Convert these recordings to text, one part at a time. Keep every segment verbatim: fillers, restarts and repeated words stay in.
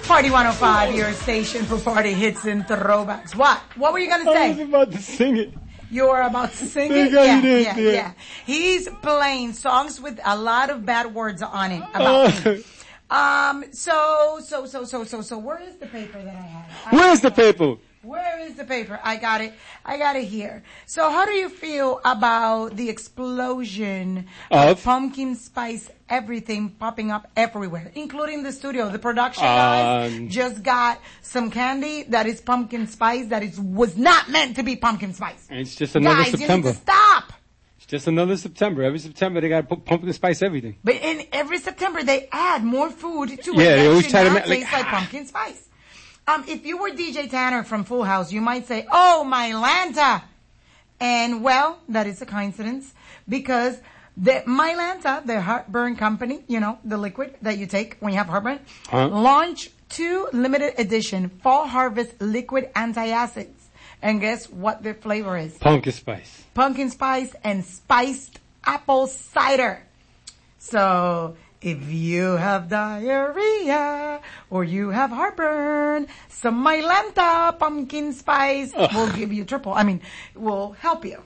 Party one oh five, your station for party hits and throwbacks. What? What were you going to say? I was about to sing it. You were about to sing it? Yeah, Yeah, did, yeah, yeah. yeah. He's playing songs with a lot of bad words on it about Uh, me. Um, so, so, so, so, so, so, where is the paper that I had? I Where's the paper? Where is the paper? I got it. I got it here. So how do you feel about the explosion of, Of? pumpkin spice everything popping up everywhere, including the studio? The production guys Um, just got some candy that is pumpkin spice that is was not meant to be pumpkin spice. It's just another Guys, September. you need to stop. It's just another September. Every September they got to put pumpkin spice everything. But in every September they add more food to Yeah, it they that always should try to not ma- like, taste like ah. pumpkin spice. Um, if you were D J Tanner from Full House, you might say, "Oh, my Lanta," and well, that is a coincidence because the my Lanta, the heartburn company, you know, the liquid that you take when you have heartburn, Huh? launched two limited edition fall harvest liquid antacids, and guess what their flavor is? Pumpkin spice. Pumpkin spice and spiced apple cider. So if you have diarrhea or you have heartburn, some Mylanta pumpkin spice Ugh. will give you triple. I mean, will help you.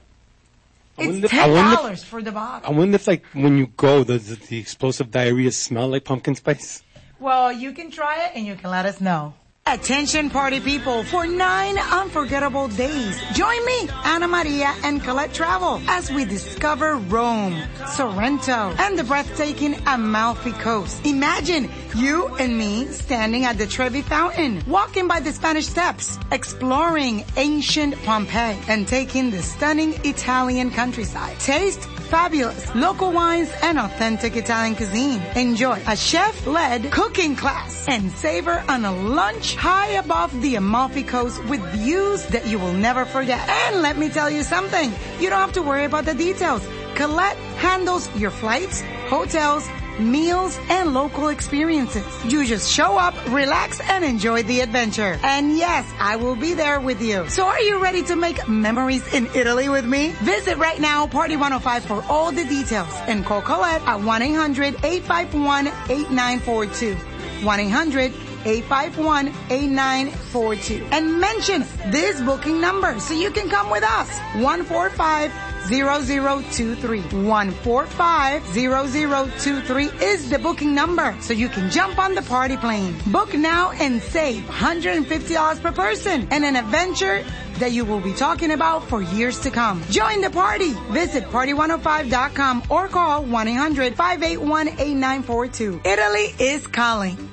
I wonder It's if- I ten wonder if- dollars for the I bottle. wonder if, like, when you go, does the, the explosive diarrhea smell like pumpkin spice? Well, you can try it and you can let us know. Attention party people, for nine unforgettable days, join me, Ana Maria and Colette Travel as we discover Rome, Sorrento, and the breathtaking Amalfi Coast. Imagine you and me standing at the Trevi Fountain, walking by the Spanish Steps, exploring ancient Pompeii, and taking the stunning Italian countryside. Taste fabulous local wines and authentic Italian cuisine. Enjoy a chef-led cooking class and savor on a lunch high above the Amalfi Coast with views that you will never forget. And let me tell you something, you don't have to worry about the details. Colette handles your flights, hotels, meals, and local experiences. You just show up, relax, and enjoy the adventure. And yes, I will be there with you. So are you ready to make memories in Italy with me? Visit right now, Party one oh five for all the details, and call Colette at one eight hundred eight five one eight nine four two. one eight hundred eight five one eight nine four two. And mention this booking number so you can come with us. one four five zero zero two three. one four five zero zero two three is the booking number so you can jump on the party plane. Book now and save one hundred fifty dollars per person and an adventure that you will be talking about for years to come. Join the party. Visit party one oh five dot com or call one eight hundred five eight one eight nine four two. Italy is calling.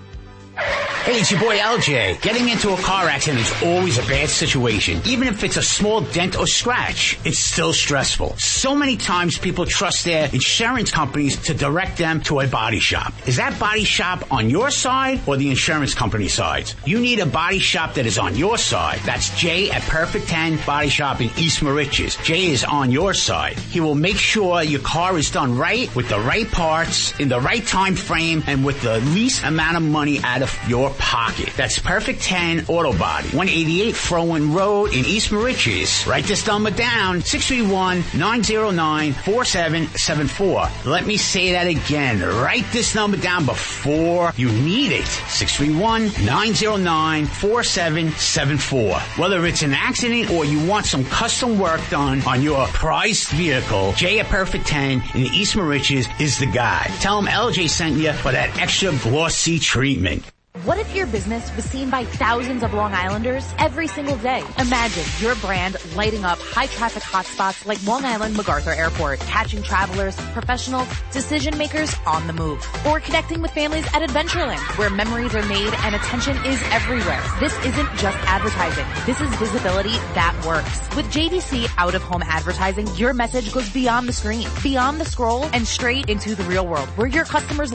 Hey, it's your boy L J. Getting into a car accident is always a bad situation. Even if it's a small dent or scratch, it's still stressful. So many times people trust their insurance companies to direct them to a body shop. Is that body shop on your side or the insurance company side? You need a body shop that is on your side. That's Jay at Perfect ten Body Shop in East Moriches. Jay is on your side. He will make sure your car is done right, with the right parts, in the right time frame, and with the least amount of money out of your pocket. That's Perfect ten Auto Body, one eighty-eight Frowen Road in East Moriches. Write this number down, six three one nine zero nine four seven seven four. Let me say that again. Write this number down before you need it. six three one nine zero nine four seven seven four. Whether it's an accident or you want some custom work done on your prized vehicle, Jay at Perfect ten in East Moriches is the guy. Tell him L J sent you for that extra glossy treatment. What if your business was seen by thousands of Long Islanders every single day? Imagine your brand lighting up high-traffic hotspots like Long Island MacArthur Airport, catching travelers, professionals, decision makers on the move. Or connecting with families at Adventureland, where memories are made and attention is everywhere. This isn't just advertising. This is visibility that works. With J D C out-of-home advertising, your message goes beyond the screen, beyond the scroll, and straight into the real world, where your customers